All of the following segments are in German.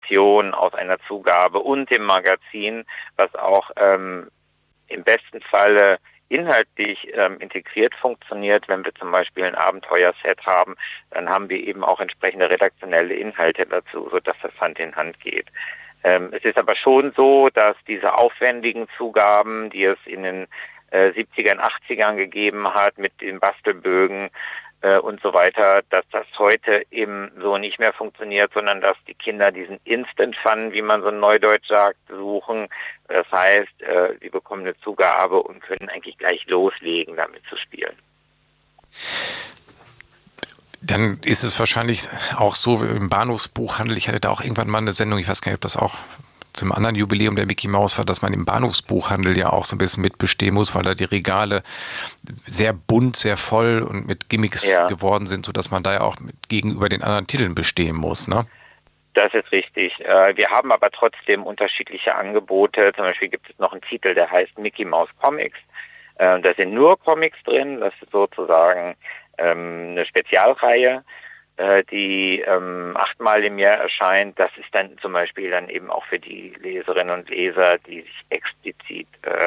Kombination aus einer Zugabe und dem Magazin, was auch im besten Falle inhaltlich integriert funktioniert. Wenn wir zum Beispiel ein Abenteuerset haben, dann haben wir eben auch entsprechende redaktionelle Inhalte dazu, sodass das Hand in Hand geht. Es ist aber schon so, dass diese aufwendigen Zugaben, die es in den 70ern, 80ern gegeben hat, mit den Bastelbögen und so weiter, dass das heute eben so nicht mehr funktioniert, sondern dass die Kinder diesen Instant Fun, wie man so neudeutsch sagt, suchen. Das heißt, sie bekommen eine Zugabe und können eigentlich gleich loslegen, damit zu spielen. Dann ist es wahrscheinlich auch so im Bahnhofsbuchhandel. Ich hatte da auch irgendwann mal eine Sendung, ich weiß gar nicht, ob das auch zum anderen Jubiläum der Mickey Maus war, dass man im Bahnhofsbuchhandel ja auch so ein bisschen mitbestehen muss, weil da die Regale sehr bunt, sehr voll und mit Gimmicks geworden sind, sodass man da ja auch gegenüber den anderen Titeln bestehen muss, ne? Das ist richtig. Wir haben aber trotzdem unterschiedliche Angebote. Zum Beispiel gibt es noch einen Titel, der heißt Mickey Mouse Comics. Da sind nur Comics drin. Das ist sozusagen eine Spezialreihe, die 8-mal im Jahr erscheint. Das ist dann zum Beispiel dann eben auch für die Leserinnen und Leser, die sich explizit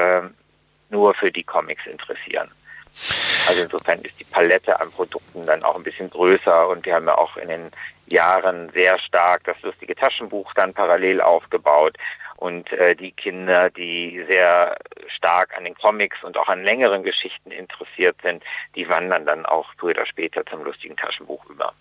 nur für die Comics interessieren. Also insofern ist die Palette an Produkten dann auch ein bisschen größer und wir haben ja auch in den Jahren sehr stark das lustige Taschenbuch dann parallel aufgebaut. Und die Kinder, die sehr stark an den Comics und auch an längeren Geschichten interessiert sind, die wandern dann auch früher oder später zum lustigen Taschenbuch über.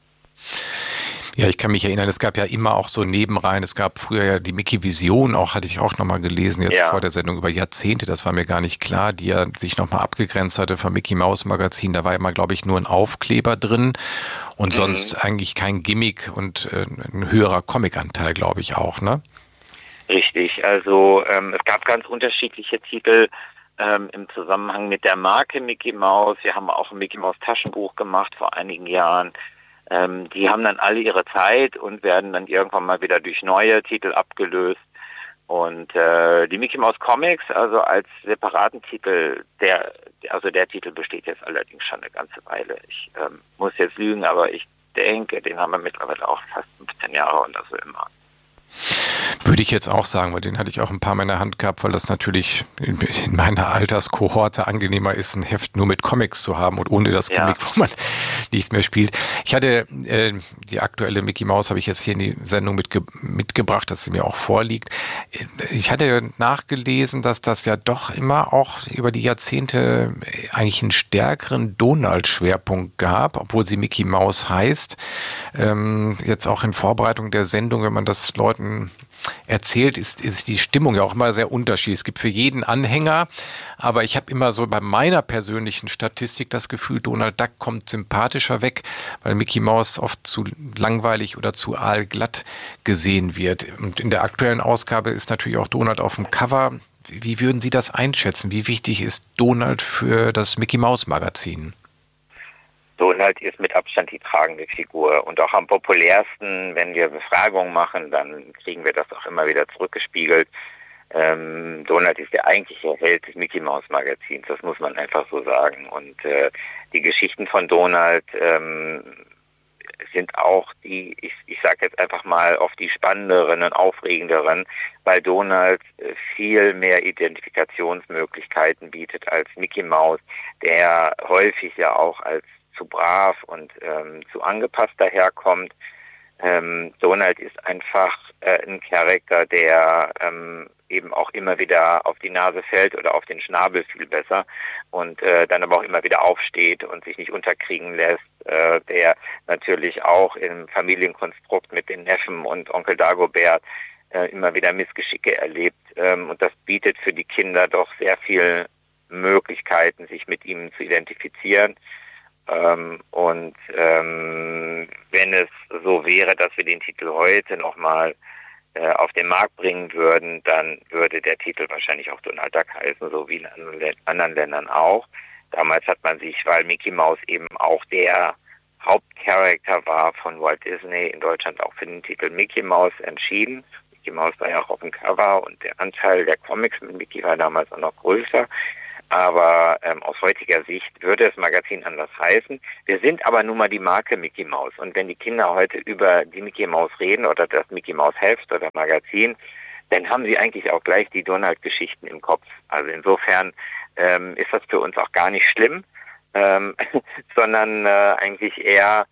Ja, ich kann mich erinnern, es gab ja immer auch so Nebenreihen. Es gab früher ja die Mickey Vision, auch hatte ich auch nochmal gelesen, jetzt vor der Sendung über Jahrzehnte, das war mir gar nicht klar, die ja sich nochmal abgegrenzt hatte vom Mickey Maus Magazin. Da war immer, glaube ich, nur ein Aufkleber drin und sonst eigentlich kein Gimmick und ein höherer Comicanteil, glaube ich auch, ne? Richtig, also es gab ganz unterschiedliche Titel im Zusammenhang mit der Marke Mickey Maus. Wir haben auch ein Mickey Maus Taschenbuch gemacht vor einigen Jahren. Die haben dann alle ihre Zeit und werden dann irgendwann mal wieder durch neue Titel abgelöst. Und die Mickey Mouse Comics, also als separaten Titel, der Titel besteht jetzt allerdings schon eine ganze Weile. Ich muss jetzt lügen, aber ich denke, den haben wir mittlerweile auch fast 15 Jahre oder so im Markt. Würde ich jetzt auch sagen, weil den hatte ich auch ein paar Mal in der Hand gehabt, weil das natürlich in meiner Alterskohorte angenehmer ist, ein Heft nur mit Comics zu haben und ohne das Gimmick, wo man nichts mehr spielt. Ich hatte die aktuelle Mickey Maus, habe ich jetzt hier in die Sendung mitgebracht, dass sie mir auch vorliegt. Ich hatte nachgelesen, dass das ja doch immer auch über die Jahrzehnte eigentlich einen stärkeren Donald-Schwerpunkt gab, obwohl sie Mickey Maus heißt. Jetzt auch in Vorbereitung der Sendung, wenn man das Leuten erzählt, ist die Stimmung ja auch immer sehr unterschiedlich. Es gibt für jeden Anhänger, aber ich habe immer so bei meiner persönlichen Statistik das Gefühl, Donald Duck kommt sympathischer weg, weil Mickey Mouse oft zu langweilig oder zu aalglatt gesehen wird. Und in der aktuellen Ausgabe ist natürlich auch Donald auf dem Cover. Wie würden Sie das einschätzen? Wie wichtig ist Donald für das Mickey Mouse Magazin? Donald ist mit Abstand die tragende Figur und auch am populärsten, wenn wir Befragungen machen, dann kriegen wir das auch immer wieder zurückgespiegelt. Donald ist der eigentliche Held des Mickey Mouse Magazins, das muss man einfach so sagen. Und die Geschichten von Donald sind auch die, ich sage jetzt einfach mal, oft die spannenderen und aufregenderen, weil Donald viel mehr Identifikationsmöglichkeiten bietet als Mickey Mouse, der häufig ja auch als zu brav und zu angepasst daherkommt. Donald ist einfach ein Charakter, der eben auch immer wieder auf die Nase fällt oder auf den Schnabel viel besser und dann aber auch immer wieder aufsteht und sich nicht unterkriegen lässt, der natürlich auch im Familienkonstrukt mit den Neffen und Onkel Dagobert immer wieder Missgeschicke erlebt. Und das bietet für die Kinder doch sehr viele Möglichkeiten, sich mit ihm zu identifizieren. Wenn es so wäre, dass wir den Titel heute nochmal auf den Markt bringen würden, dann würde der Titel wahrscheinlich auch Donald Duck heißen, so wie in anderen Ländern auch. Damals hat man sich, weil Mickey Mouse eben auch der Hauptcharakter war von Walt Disney, in Deutschland auch für den Titel Mickey Mouse entschieden. Mickey Mouse war ja auch auf dem Cover und der Anteil der Comics mit Mickey war damals auch noch größer. Aber aus heutiger Sicht würde das Magazin anders heißen. Wir sind aber nun mal die Marke Mickey Mouse. Und wenn die Kinder heute über die Mickey Mouse reden oder das Mickey Mouse Heft oder Magazin, dann haben sie eigentlich auch gleich die Donald-Geschichten im Kopf. Also insofern ist das für uns auch gar nicht schlimm, sondern eigentlich eher,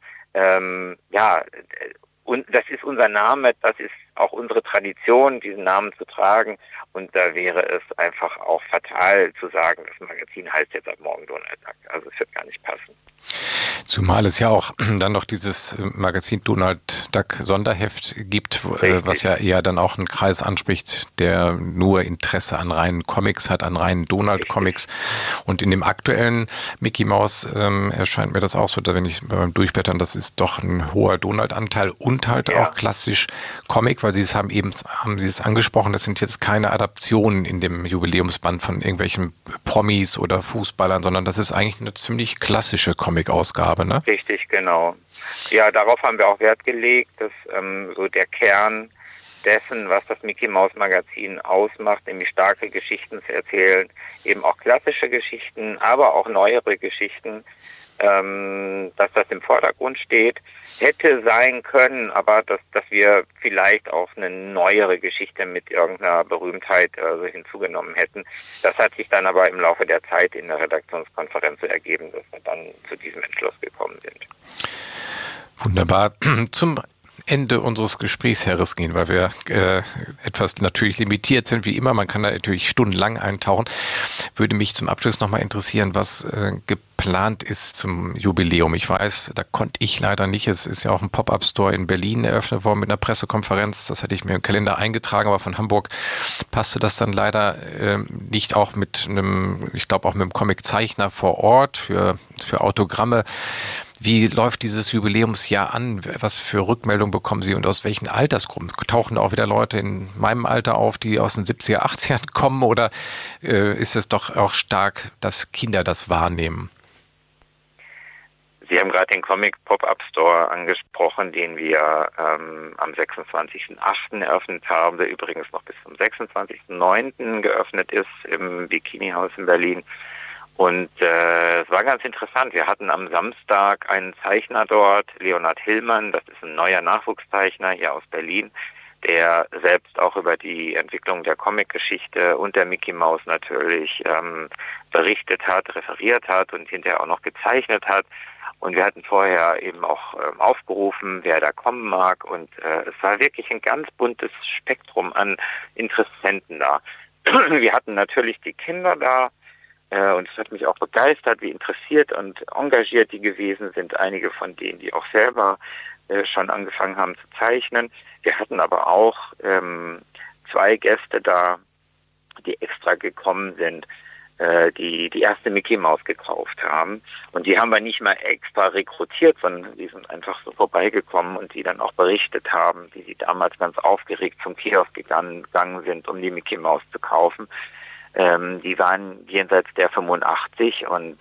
und das ist unser Name, das ist auch unsere Tradition, diesen Namen zu tragen. Und da wäre es einfach auch fatal zu sagen, das Magazin heißt jetzt ab morgen Donald Duck. Also es wird gar nicht passen. Zumal es ja auch dann noch dieses Magazin Donald Duck Sonderheft gibt, was ja eher dann auch einen Kreis anspricht, der nur Interesse an reinen Comics hat, an reinen Donald Comics. Und in dem aktuellen Mickey Mouse erscheint mir das auch so, wenn ich beim Durchblättern, das ist doch ein hoher Donald-Anteil und halt auch klassisch Comic, weil haben Sie es angesprochen, das sind jetzt keine Adaptionen in dem Jubiläumsband von irgendwelchen Promis oder Fußballern, sondern das ist eigentlich eine ziemlich klassische Comic-Ausgabe, ne? Richtig, genau. Ja, darauf haben wir auch Wert gelegt, dass so der Kern dessen, was das Mickey Mouse Magazin ausmacht, nämlich starke Geschichten zu erzählen, eben auch klassische Geschichten, aber auch neuere Geschichten, dass das im Vordergrund steht. Hätte sein können, aber dass wir vielleicht auch eine neuere Geschichte mit irgendeiner Berühmtheit hinzugenommen hätten. Das hat sich dann aber im Laufe der Zeit in der Redaktionskonferenz so ergeben, dass wir dann zu diesem Entschluss gekommen sind. Wunderbar. Zum Ende unseres Gesprächs, Herr Riskin, weil wir etwas natürlich limitiert sind, wie immer, man kann da natürlich stundenlang eintauchen, würde mich zum Abschluss nochmal interessieren, was geplant ist zum Jubiläum. Ich weiß, da konnte ich leider nicht, es ist ja auch ein Pop-Up-Store in Berlin eröffnet worden mit einer Pressekonferenz, das hatte ich mir im Kalender eingetragen, aber von Hamburg passte das dann leider nicht, auch mit einem, ich glaube auch mit einem Comiczeichner vor Ort für Autogramme. Wie läuft dieses Jubiläumsjahr an? Was für Rückmeldungen bekommen Sie und aus welchen Altersgruppen? Tauchen da auch wieder Leute in meinem Alter auf, die aus den 70er, 80ern kommen, oder ist es doch auch stark, dass Kinder das wahrnehmen? Sie haben gerade den Comic Pop-Up Store angesprochen, den wir am 26.08. eröffnet haben, der übrigens noch bis zum 26.09. geöffnet ist im Bikini-Haus in Berlin. Und es war ganz interessant. Wir hatten am Samstag einen Zeichner dort, Leonhard Hillmann, das ist ein neuer Nachwuchszeichner hier aus Berlin, der selbst auch über die Entwicklung der Comic-Geschichte und der Mickey Mouse natürlich berichtet hat, referiert hat und hinterher auch noch gezeichnet hat. Und wir hatten vorher eben auch aufgerufen, wer da kommen mag. Und es war wirklich ein ganz buntes Spektrum an Interessenten da. Wir hatten natürlich die Kinder da. Und es hat mich auch begeistert, wie interessiert und engagiert die gewesen sind. Einige von denen, die auch selber schon angefangen haben zu zeichnen. Wir hatten aber auch 2 Gäste da, die extra gekommen sind, die erste Mickey Mouse gekauft haben. Und die haben wir nicht mal extra rekrutiert, sondern die sind einfach so vorbeigekommen und die dann auch berichtet haben, wie sie damals ganz aufgeregt zum Kiosk gegangen sind, um die Mickey Mouse zu kaufen. Die waren jenseits der 85 und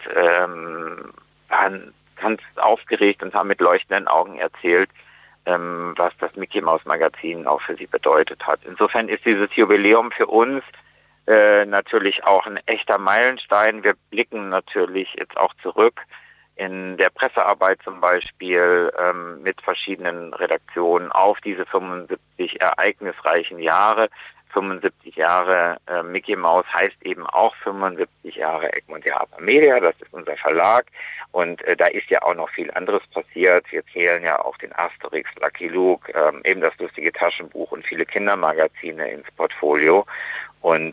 waren ganz aufgeregt und haben mit leuchtenden Augen erzählt, was das Mickey Mouse Magazin auch für sie bedeutet hat. Insofern ist dieses Jubiläum für uns natürlich auch ein echter Meilenstein. Wir blicken natürlich jetzt auch zurück in der Pressearbeit zum Beispiel mit verschiedenen Redaktionen auf diese 75 ereignisreichen Jahre. 75 Jahre Mickey Mouse heißt eben auch 75 Jahre Egmont Media, das ist unser Verlag. Und da ist ja auch noch viel anderes passiert. Wir zählen ja auch den Asterix, Lucky Luke, eben das lustige Taschenbuch und viele Kindermagazine ins Portfolio. Und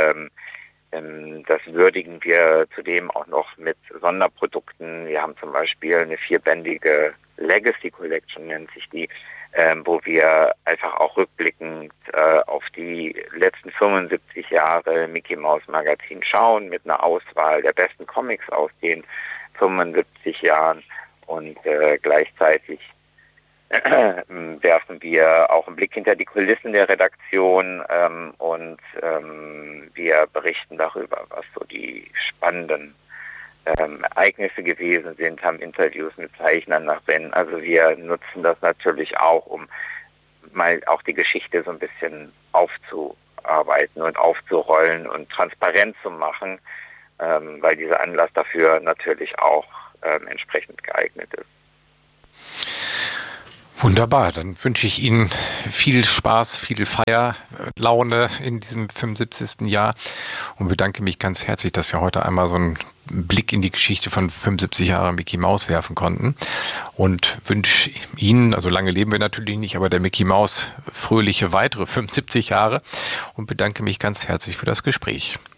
das würdigen wir zudem auch noch mit Sonderprodukten. Wir haben zum Beispiel eine 4-bändige Legacy Collection, nennt sich die, wo wir einfach auch rückblickend auf die letzten 75 Jahre Mickey Mouse Magazin schauen, mit einer Auswahl der besten Comics aus den 75 Jahren. Und gleichzeitig werfen wir auch einen Blick hinter die Kulissen der Redaktion und wir berichten darüber, was so die spannenden Ereignisse gewesen sind, haben Interviews mit Zeichnern nach Ben. Also wir nutzen das natürlich auch, um mal auch die Geschichte so ein bisschen aufzuarbeiten und aufzurollen und transparent zu machen. weil dieser Anlass dafür natürlich auch entsprechend geeignet ist. Wunderbar, dann wünsche ich Ihnen viel Spaß, viel Feierlaune in diesem 75. Jahr und bedanke mich ganz herzlich, dass wir heute einmal so einen Blick in die Geschichte von 75 Jahren Mickey Mouse werfen konnten und wünsche Ihnen, also lange leben wir natürlich nicht, aber der Mickey Mouse fröhliche weitere 75 Jahre und bedanke mich ganz herzlich für das Gespräch.